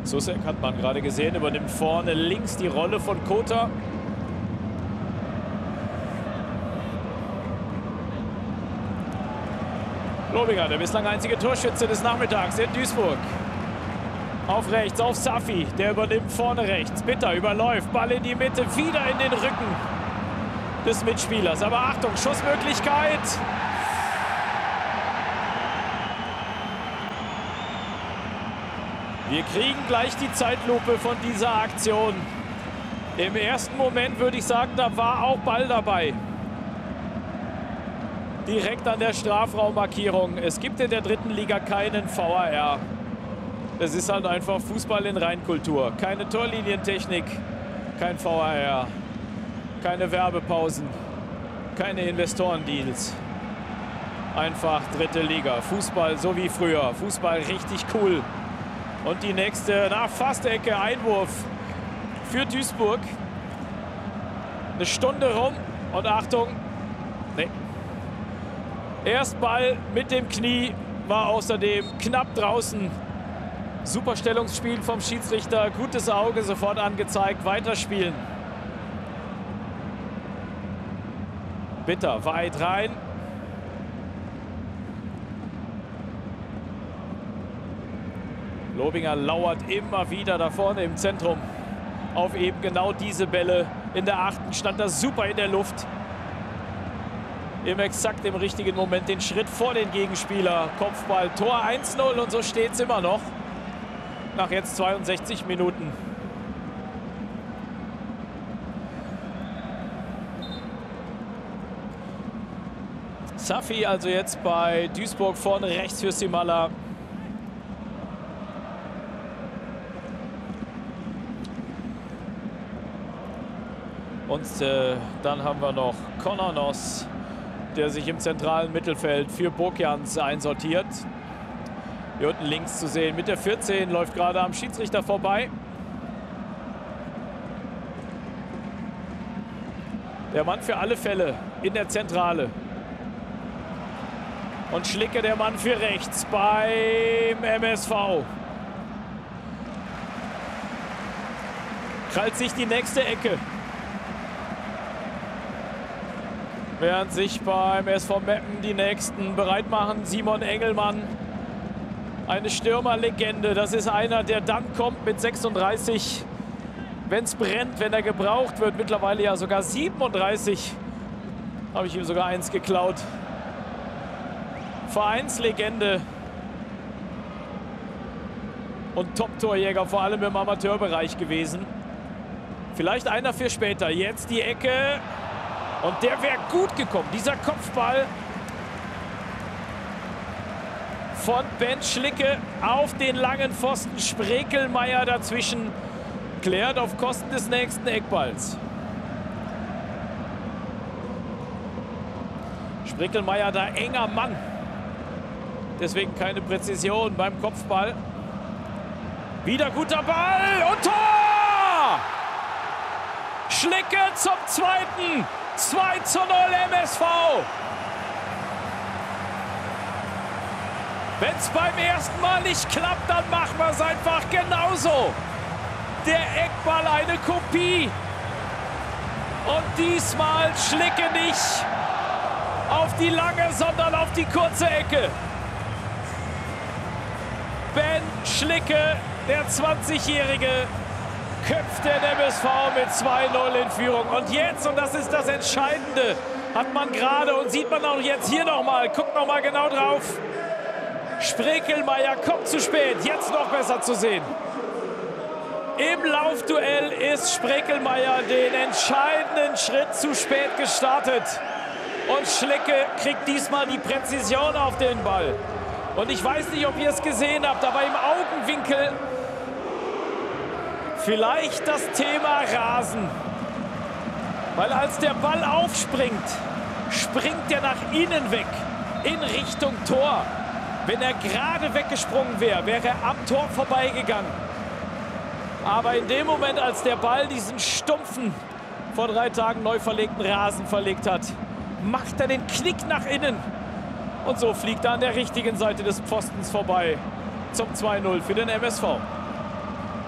Soucek hat man gerade gesehen, übernimmt vorne links die Rolle von Kota. Lobinger, der bislang einzige Torschütze des Nachmittags in Duisburg. Auf rechts, auf Safi, der übernimmt vorne rechts. Bitter überläuft, Ball in die Mitte, wieder in den Rücken des Mitspielers. Aber Achtung, Schussmöglichkeit. Wir kriegen gleich die Zeitlupe von dieser Aktion. Im ersten Moment würde ich sagen, da war auch Ball dabei. Direkt an der Strafraummarkierung. Es gibt in der dritten Liga keinen VAR. Das ist halt einfach Fußball in Reinkultur. Keine Torlinientechnik, kein VAR, keine Werbepausen, keine Investorendeals. Einfach dritte Liga. Fußball so wie früher. Fußball richtig cool. Und die nächste, fast Ecke, Einwurf für Duisburg. Eine Stunde rum und Achtung, nee. Erst Ball mit dem Knie, war außerdem knapp draußen. Super Stellungsspiel vom Schiedsrichter, gutes Auge, sofort angezeigt, weiterspielen. Bitter, weit rein. Lobinger lauert immer wieder da vorne im Zentrum auf eben genau diese Bälle. In der 8. stand er super in der Luft. Exakt im richtigen Moment den Schritt vor den Gegenspieler. Kopfball, Tor 1-0 und so steht es immer noch. Nach jetzt 62 Minuten. Safi also jetzt bei Duisburg vorne rechts für Simala. Und dann haben wir noch Konanos, der sich im zentralen Mittelfeld für Burkjans einsortiert. Hier unten links zu sehen mit der 14, läuft gerade am Schiedsrichter vorbei. Der Mann für alle Fälle in der Zentrale. Und Schlicke der Mann für rechts beim MSV. Krallt sich die nächste Ecke. Während sich beim SV Meppen die nächsten bereit machen. Simon Engelmann, eine Stürmerlegende. Das ist einer, der dann kommt mit 36, wenn es brennt, wenn er gebraucht wird. Mittlerweile ja sogar 37. Habe ich ihm sogar eins geklaut. Vereinslegende. Und Top-Torjäger, vor allem im Amateurbereich gewesen. Vielleicht einer für später. Jetzt die Ecke. Und der wäre gut gekommen. Dieser Kopfball von Ben Schlicke auf den langen Pfosten. Sprekelmeier dazwischen. Klärt auf Kosten des nächsten Eckballs. Sprekelmeier da enger Mann. Deswegen keine Präzision beim Kopfball. Wieder guter Ball und Tor! Schlicke zum zweiten. 2:0 MSV. Wenn es beim ersten Mal nicht klappt, dann machen wir es einfach genauso. Der Eckball eine Kopie. Und diesmal Schlicke nicht auf die lange, sondern auf die kurze Ecke. Ben Schlicke, der 20-Jährige, köpft den MSV mit 2:0 in Führung. Und jetzt, und das ist das Entscheidende, hat man gerade und sieht man auch jetzt hier nochmal, guckt nochmal genau drauf. Sprekelmeier kommt zu spät, jetzt noch besser zu sehen. Im Laufduell ist Sprekelmeier den entscheidenden Schritt zu spät gestartet. Und Schlicke kriegt diesmal die Präzision auf den Ball. Und ich weiß nicht, ob ihr es gesehen habt, aber im Augenwinkel vielleicht das Thema Rasen. Weil als der Ball aufspringt, springt er nach innen weg, in Richtung Tor. Wenn er gerade weggesprungen wäre, wäre er am Tor vorbeigegangen. Aber in dem Moment, als der Ball diesen stumpfen, vor 3 Tagen neu verlegten Rasen verlegt hat, macht er den Knick nach innen. Und so fliegt er an der richtigen Seite des Pfostens vorbei zum 2:0 für den MSV.